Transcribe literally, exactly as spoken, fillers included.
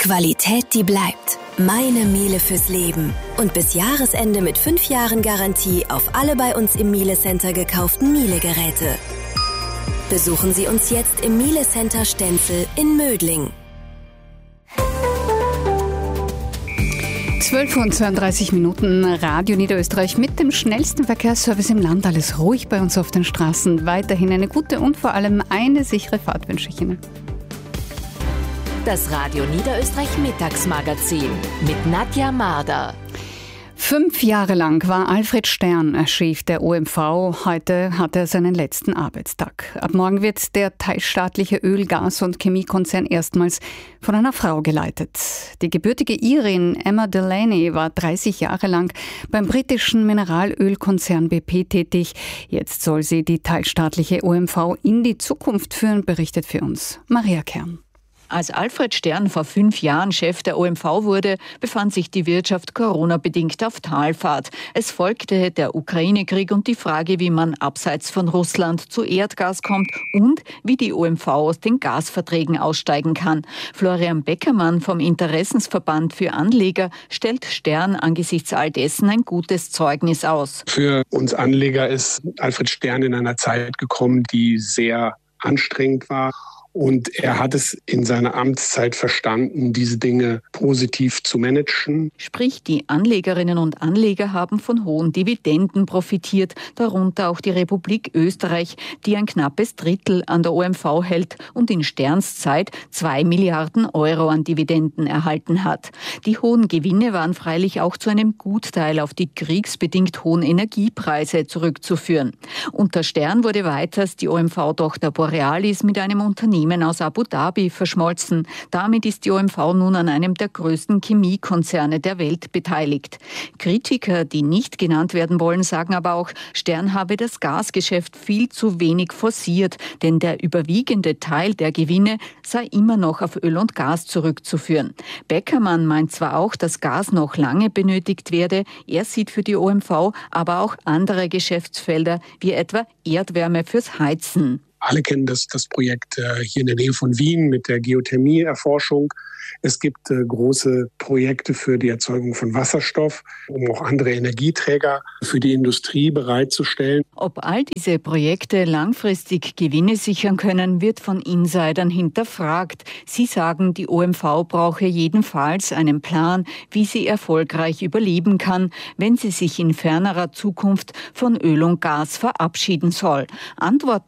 Qualität, die bleibt. Meine Miele fürs Leben. Und bis Jahresende mit fünf Jahren Garantie auf alle bei uns im Miele Center gekauften Miele-Geräte. Besuchen Sie uns jetzt im Miele Center Stenzel in Mödling. zwölf Uhr und zweiunddreißig Minuten, Radio Niederösterreich mit dem schnellsten Verkehrsservice im Land. Alles ruhig bei uns auf den Straßen. Weiterhin eine gute und vor allem eine sichere Fahrt wünsche ich Ihnen. Das Radio Niederösterreich Mittagsmagazin mit Nadja Marder. Fünf Jahre lang war Alfred Stern Chef der O M V. Heute hat er seinen letzten Arbeitstag. Ab morgen wird der teilstaatliche Öl-, Gas- und Chemiekonzern erstmals von einer Frau geleitet. Die gebürtige Irin Emma Delaney war dreißig Jahre lang beim britischen Mineralölkonzern B P tätig. Jetzt soll sie die teilstaatliche O M V in die Zukunft führen, berichtet für uns Maria Kern. Als Alfred Stern vor fünf Jahren Chef der O M V wurde, befand sich die Wirtschaft Corona-bedingt auf Talfahrt. Es folgte der Ukraine-Krieg und die Frage, wie man abseits von Russland zu Erdgas kommt und wie die O M V aus den Gasverträgen aussteigen kann. Florian Beckermann vom Interessensverband für Anleger stellt Stern angesichts all dessen ein gutes Zeugnis aus. Für uns Anleger ist Alfred Stern in einer Zeit gekommen, die sehr anstrengend war. Und er hat es in seiner Amtszeit verstanden, diese Dinge positiv zu managen. Sprich, die Anlegerinnen und Anleger haben von hohen Dividenden profitiert, darunter auch die Republik Österreich, die ein knappes Drittel an der O M V hält und in Sterns Zeit zwei Milliarden Euro an Dividenden erhalten hat. Die hohen Gewinne waren freilich auch zu einem Gutteil auf die kriegsbedingt hohen Energiepreise zurückzuführen. Unter Stern wurde weiters die O M V-Tochter Borealis mit einem Unternehmen aus Abu Dhabi verschmolzen. Damit ist die O M V nun an einem der größten Chemiekonzerne der Welt beteiligt. Kritiker, die nicht genannt werden wollen, sagen aber auch, Stern habe das Gasgeschäft viel zu wenig forciert, denn der überwiegende Teil der Gewinne sei immer noch auf Öl und Gas zurückzuführen. Beckermann meint zwar auch, dass Gas noch lange benötigt werde, er sieht für die O M V aber auch andere Geschäftsfelder, wie etwa Erdwärme fürs Heizen. Alle kennen das, das Projekt äh, hier in der Nähe von Wien mit der Geothermie-Erforschung. Es gibt äh, große Projekte für die Erzeugung von Wasserstoff, um auch andere Energieträger für die Industrie bereitzustellen. Ob all diese Projekte langfristig Gewinne sichern können, wird von Insidern hinterfragt. Sie sagen, die O M V brauche jedenfalls einen Plan, wie sie erfolgreich überleben kann, wenn sie sich in fernerer Zukunft von Öl und Gas verabschieden soll. Antworten